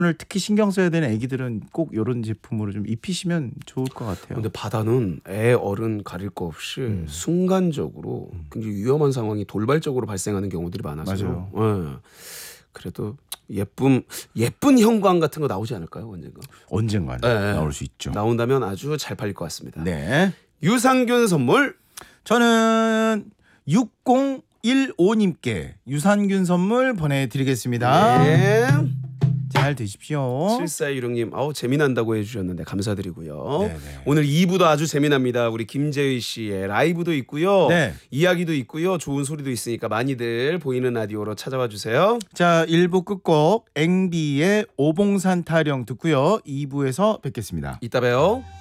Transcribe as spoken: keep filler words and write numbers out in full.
오늘 특히 신경 써야 되는 애기들은 꼭 이런 제품으로 좀 입히시면 좋을 것 같아요. 근데 바다는 애 어른 가릴 거 없이 음. 순간적으로 굉장히 위험한 상황이 돌발적으로 발생하는 경우들이 많아서요. 예. 그래도 예쁨 예쁜 형광 같은 거 나오지 않을까요, 언젠가? 언젠가는 네. 나올 수 있죠. 나온다면 아주 잘 팔릴 것 같습니다. 네. 유산균 선물 저는 육공일오님께 유산균 선물 보내드리겠습니다. 네. 잘 드십시오. 칠사일육님 아우 재미난다고 해주셨는데 감사드리고요. 네네. 오늘 이 부도 아주 재미납니다. 우리 김재희 씨의 라이브도 있고요. 네. 이야기도 있고요. 좋은 소리도 있으니까 많이들 보이는 라디오로 찾아와 주세요. 자, 일 부 끝곡 앵비의 오봉산 타령 듣고요. 이 부에서 뵙겠습니다. 이따 봬요.